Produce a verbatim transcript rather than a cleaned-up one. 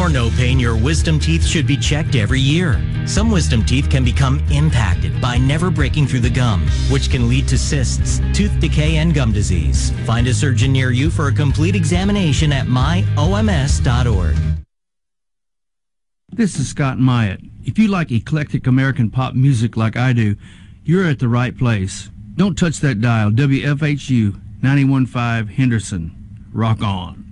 or no pain, your wisdom teeth should be checked every year. Some wisdom teeth can become impacted by never breaking through the gum, which can lead to cysts, tooth decay, and gum disease. Find a surgeon near you for a complete examination at my O M S dot org. This is Scott Myatt. If you like eclectic American pop music like I do, you're at the right place. Don't touch that dial. W F H U ninety-one point five Henderson. Rock on.